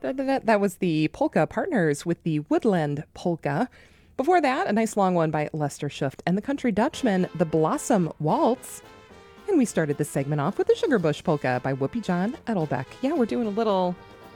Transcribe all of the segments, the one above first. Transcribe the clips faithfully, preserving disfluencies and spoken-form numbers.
That, that was the Polka Partners with the Woodland Polka. Before that, a nice long one by Lester Schuft and the Country Dutchman, the Blossom Waltz. And we started this segment off with the Sugar Bush Polka by Whoopi John Edelbeck. Yeah, we're doing a little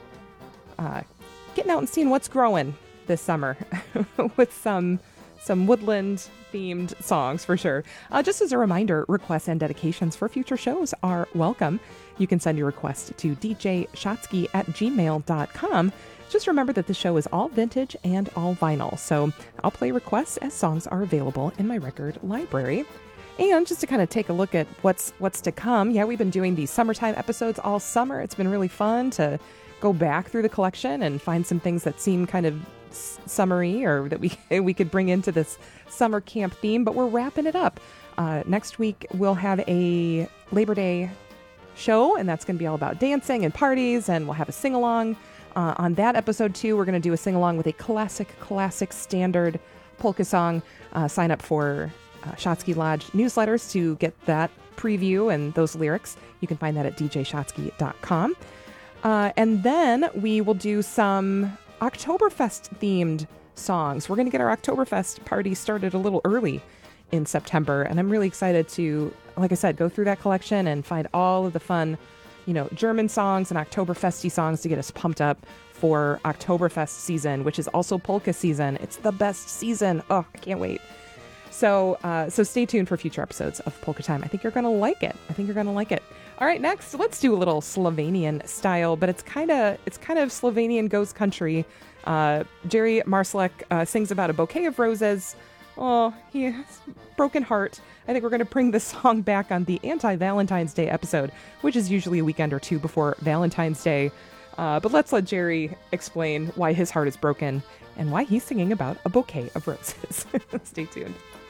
uh, getting out and seeing what's growing this summer with some some woodland themed songs for sure. Uh, just as a reminder, requests and dedications for future shows are welcome. You can send your request to d j shotsky at gmail dot com. Just remember that the show is all vintage and all vinyl, so I'll play requests as songs are available in my record library. And just to kind of take a look at what's what's to come, yeah, we've been doing these summertime episodes all summer. It's been really fun to go back through the collection and find some things that seem kind of s- summery or that we we could bring into this summer camp theme, but we're wrapping it up. Uh, next week, we'll have a Labor Day show, and that's going to be all about dancing and parties, and we'll have a sing-along. Uh, on that episode, too, we're going to do a sing-along with a classic, classic standard polka song. Uh, sign up for uh, Shotsky Lodge newsletters to get that preview and those lyrics. You can find that at d j shotsky dot com. Uh, and then we will do some Oktoberfest-themed songs. We're going to get our Oktoberfest party started a little early in September, and I'm really excited to, like I said, go through that collection and find all of the fun, you know, German songs and Oktoberfesty songs to get us pumped up for Oktoberfest season, which is also polka season. It's the best season. Oh, I can't wait. So, uh, so stay tuned for future episodes of Polka Time. I think you're going to like it. I think you're going to like it. All right, next, let's do a little Slovenian style, but it's kind of it's kind of Slovenian ghost country. Uh, Jerry Marslek uh, sings about a bouquet of roses. Oh, he has a broken heart. I think we're going to bring this song back on the anti-Valentine's Day episode, which is usually a weekend or two before Valentine's Day. Uh, but let's let Jerry explain why his heart is broken and why he's singing about a bouquet of roses. Stay tuned.